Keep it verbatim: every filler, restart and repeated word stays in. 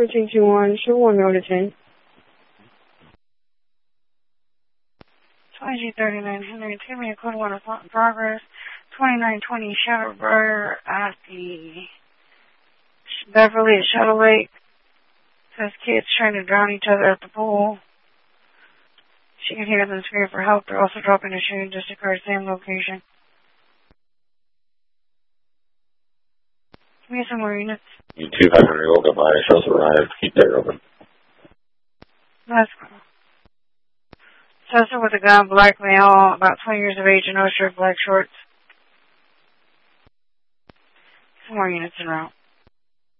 thirteen two one, show one no detain. twenty-two thirty-nine Henry, take me a code one of in progress. twenty-nine twenty Shadow Briar at the Beverly at Shadow Lake. Says kids trying to drown each other at the pool. She can hear them scream for help. They're also dropping a shooting just occurred, same location. Give me some more units. You two five hundred will go by. Shells arrived. Keep that open. That's cool. Suspect with a gun, black male, about twenty years of age, no shirt, black shorts. Some more units en route.